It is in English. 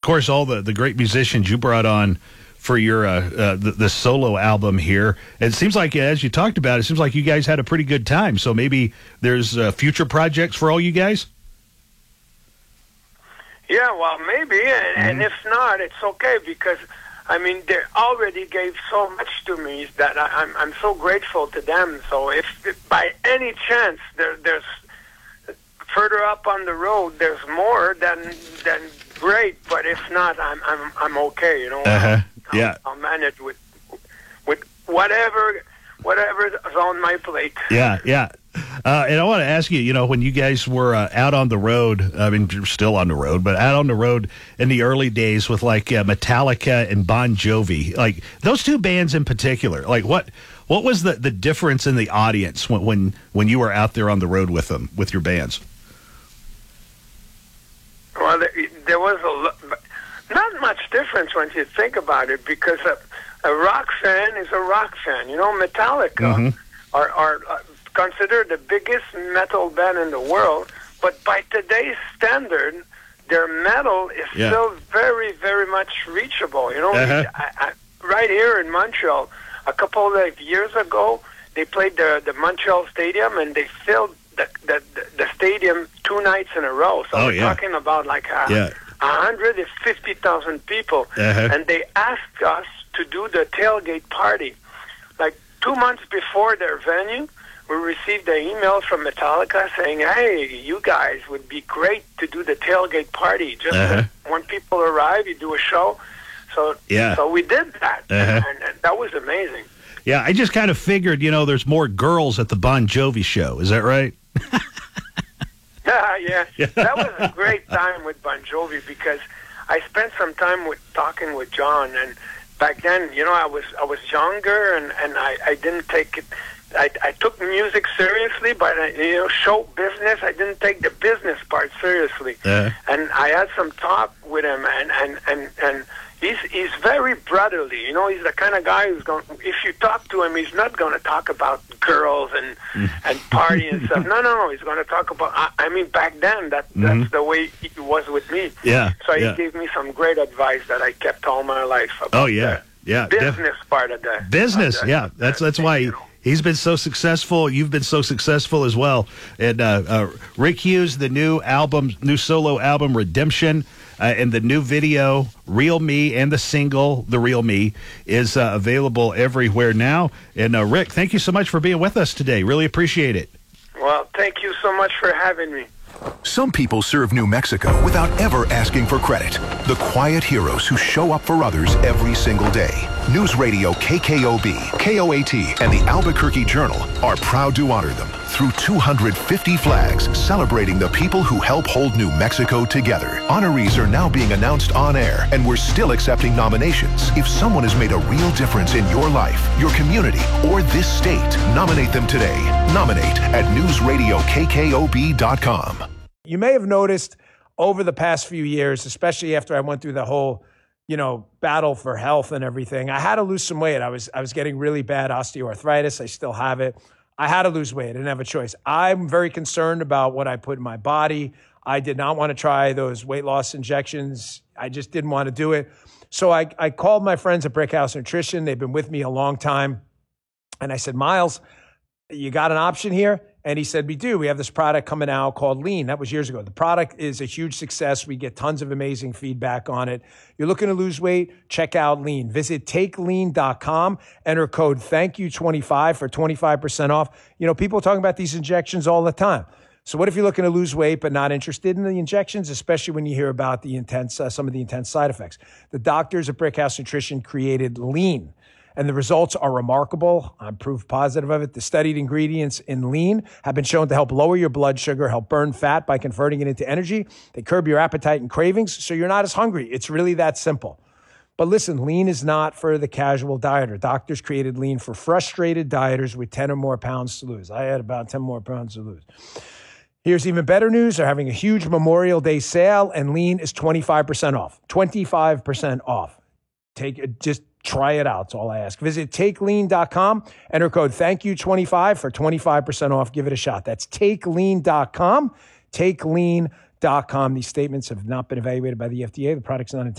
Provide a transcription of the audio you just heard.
course, all the great musicians you brought on for your the solo album here. It seems like, as you talked about, it seems like you guys had a pretty good time. So maybe there's future projects for all you guys? Yeah, well, maybe. And if not, it's okay because, I mean, they already gave so much to me that I'm so grateful to them. So if by any chance there's further up on the road, there's more, then great. But if not, I'm okay. You know, I'll manage with whatever is on my plate. Yeah. And I want to ask you, when you guys were out on the road, I mean, you're still on the road, but out on the road in the early days with like Metallica and Bon Jovi, like those two bands in particular, like what was the difference in the audience when you were out there on the road with them, with your bands? Well, there was not much difference when you think about it, because a rock fan is a rock fan. You know, Metallica are considered the biggest metal band in the world, but by today's standard, their metal is still very, very much reachable. You know, right here in Montreal, a couple of years ago, they played the Montreal Stadium, and they filled the stadium 2 nights in a row. So we're talking about like 150,000 people, and they asked us to do the tailgate party. Like 2 months before their venue, we received an email from Metallica saying, "Hey, you guys would be great to do the tailgate party. Just when people arrive, you do a show." So we did that, and that was amazing. Yeah, I just kind of figured, there's more girls at the Bon Jovi show. Is that right? Yeah. That was a great time with Bon Jovi, because I spent some time talking with John, and back then, I was younger, and I didn't take it. I took music seriously, but show business, I didn't take the business part seriously. And I had some talk with him, and he's very brotherly. He's the kind of guy who's going. If you talk to him, he's not going to talk about girls and party and stuff. No. He's going to talk about. I mean, back then, that's the way it was with me. Yeah. So he gave me some great advice that I kept all my life. About business part of that. Business. That's why. He's been so successful. You've been so successful as well. And Rick Hughes, the new solo album, Redemption, and the new video, Real Me, and the single, The Real Me, is available everywhere now. And Rick, thank you so much for being with us today. Really appreciate it. Well, thank you so much for having me. Some people serve New Mexico without ever asking for credit. The quiet heroes who show up for others every single day. News Radio KKOB, KOAT, and the Albuquerque Journal are proud to honor them through 250 flags celebrating the people who help hold New Mexico together. Honorees are now being announced on air, and we're still accepting nominations. If someone has made a real difference in your life, your community, or this state, nominate them today. Nominate at newsradiokkob.com. You may have noticed over the past few years, especially after I went through the whole, battle for health and everything, I had to lose some weight. I was getting really bad osteoarthritis. I still have it. I had to lose weight. I didn't have a choice. I'm very concerned about what I put in my body. I did not want to try those weight loss injections. I just didn't want to do it. So I called my friends at Brickhouse Nutrition. They've been with me a long time. And I said, Miles, you got an option here? And he said, we do. We have this product coming out called Lean. That was years ago. The product is a huge success. We get tons of amazing feedback on it. You're looking to lose weight? Check out Lean. Visit takelean.com. Enter code THANKYOU25 for 25% off. People are talking about these injections all the time. So what if you're looking to lose weight but not interested in the injections, especially when you hear about the some of the intense side effects? The doctors at Brickhouse Nutrition created Lean, and the results are remarkable. I'm proof positive of it. The studied ingredients in Lean have been shown to help lower your blood sugar, help burn fat by converting it into energy. They curb your appetite and cravings, so you're not as hungry. It's really that simple. But listen, Lean is not for the casual dieter. Doctors created Lean for frustrated dieters with 10 or more pounds to lose. I had about 10 more pounds to lose. Here's even better news. They're having a huge Memorial Day sale, and Lean is 25% off. 25% off. Just try it out. That's all I ask. Visit takelean.com. Enter code THANKYOU25 for 25% off. Give it a shot. That's takelean.com. Takelean.com. These statements have not been evaluated by the FDA. The product's not intended